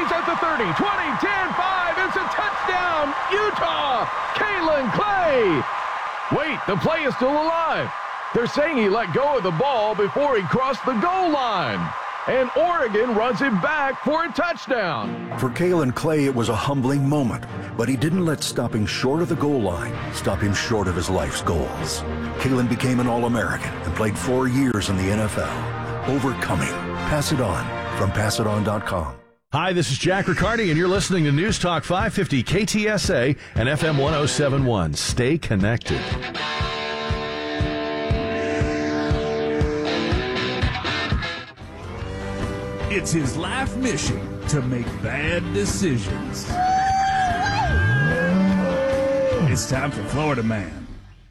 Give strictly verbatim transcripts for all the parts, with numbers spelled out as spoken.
He's at the thirty, twenty, ten, five. It's a touchdown, Utah. Kaelin Clay. Wait, the play is still alive. They're saying he let go of the ball before he crossed the goal line. And Oregon runs him back for a touchdown. For Kaelin Clay, it was a humbling moment, but he didn't let stopping short of the goal line stop him short of his life's goals. Kaelin became an All-American and played four years in the N F L. Overcoming. Pass it on from pass it on dot com. Hi, this is Jack Riccardi, and you're listening to News Talk five fifty K T S A and F M one oh seven point one. Stay connected. It's his life mission to make bad decisions. It's time for Florida Man.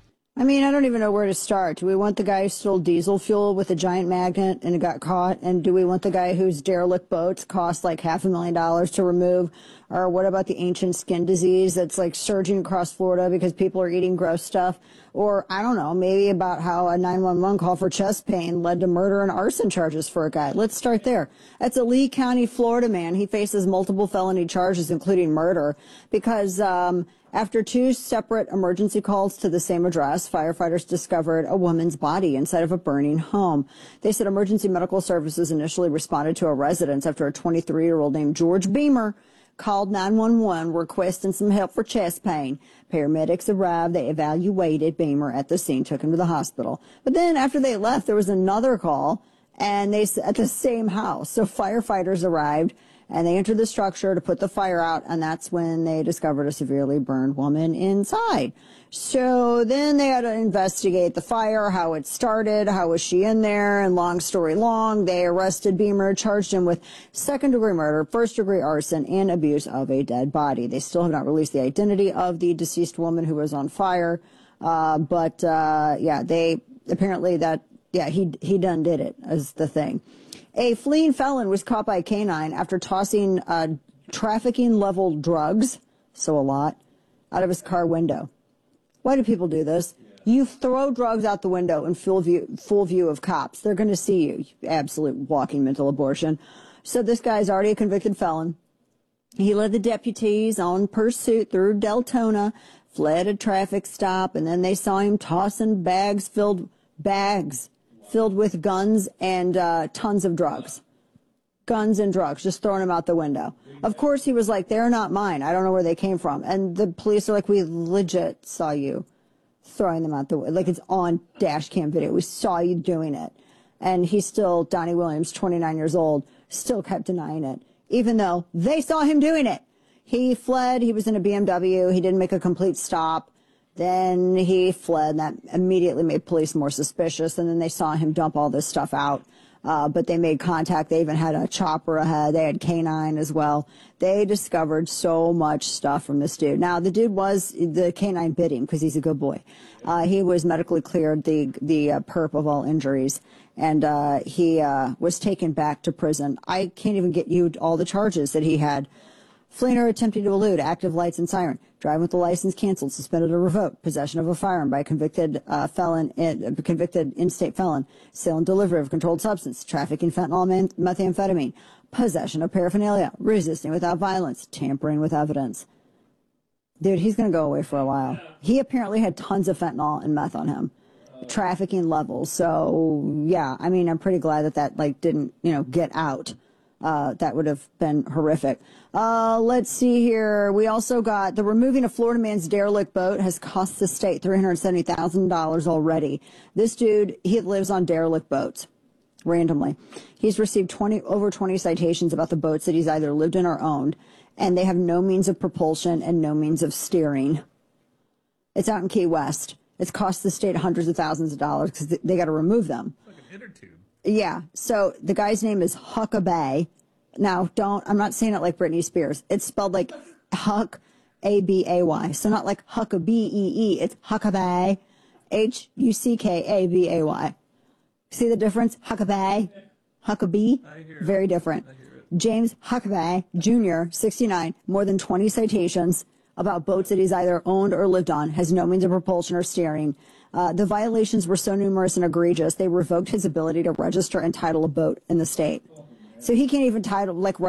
I mean, I don't even know where to start. Do we want the guy who stole diesel fuel with a giant magnet and it got caught? And do we want the guy whose derelict boats cost like half a million dollars to remove? Or what about the ancient skin disease that's like surging across Florida because people are eating gross stuff? Or, I don't know, maybe about how a nine one one call for chest pain led to murder and arson charges for a guy. Let's start there. That's a Lee County, Florida man. He faces multiple felony charges, including murder, because um, after two separate emergency calls to the same address, firefighters discovered a woman's body inside of a burning home. They said emergency medical services initially responded to a residence after a twenty-three-year-old named George Beamer called nine one one requesting some help for chest pain. Paramedics arrived. They evaluated Beamer at the scene, took him to the hospital. But then after they left, there was another call, and they at the same house. So firefighters arrived, and they entered the structure to put the fire out, and that's when they discovered a severely burned woman inside. So then they had to investigate the fire, how it started, how was she in there, and long story long, they arrested Beamer, charged him with second-degree murder, first-degree arson, and abuse of a dead body. They still have not released the identity of the deceased woman who was on fire, uh, but uh, yeah, they apparently that yeah he he done did it is the thing. A fleeing felon was caught by a canine after tossing uh, trafficking-level drugs, so a lot, out of his car window. Why do people do this? You throw drugs out the window in full view, full view of cops. They're going to see you, you absolute walking mental abortion. So this guy's already a convicted felon. He led the deputies on pursuit through Deltona, fled a traffic stop, and then they saw him tossing bags filled bags filled with guns and uh, tons of drugs. Guns and drugs, just throwing them out the window. Of course, he was like, they're not mine. I don't know where they came from. And the police are like, we legit saw you throwing them out the window. Like, it's on dash cam video. We saw you doing it. And he's still, Donnie Williams, twenty-nine years old, still kept denying it, even though they saw him doing it. He fled. He was in a B M W. He didn't make a complete stop. Then he fled. That immediately made police more suspicious. And then they saw him dump all this stuff out. Uh, but they made contact. They even had a chopper ahead. They had canine as well. They discovered so much stuff from this dude. Now, the dude was, the canine bit him because he's a good boy. Uh, he was medically cleared, the, the uh, perp of all injuries. And uh, he uh, was taken back to prison. I can't even get you all the charges that he had. Fleeing or attempting to elude, active lights and siren, driving with the license canceled, suspended or revoked, possession of a firearm by a convicted uh, felon, in, uh, convicted in-state felon, sale and delivery of a controlled substance, trafficking fentanyl and methamphetamine, possession of paraphernalia, resisting without violence, tampering with evidence. Dude, he's going to go away for a while. He apparently had tons of fentanyl and meth on him, trafficking levels. So, yeah, I mean, I'm pretty glad that that, like, didn't, you know, get out. Uh, that would have been horrific. Uh, let's see here. We also got the removing a Florida man's derelict boat has cost the state three hundred seventy thousand dollars already. This dude, he lives on derelict boats randomly. He's received twenty over twenty citations about the boats that he's either lived in or owned, and they have no means of propulsion and no means of steering. It's out in Key West. It's cost the state hundreds of thousands of dollars because they got to remove them. Like an inner tube. Yeah, so the guy's name is Huckabee. Now, don't, I'm not saying it like Britney Spears. It's spelled like Huck, A B A Y. So not like Huckabee, E E. It's Huckabee, H U C K A B A Y. See the difference? Huckabee, Huckabee, very different. James Huckabee, Junior, sixty-nine, more than twenty citations about boats that he's either owned or lived on, has no means of propulsion or steering. Uh, the violations were so numerous and egregious, they revoked his ability to register and title a boat in the state. So he can't even title, like,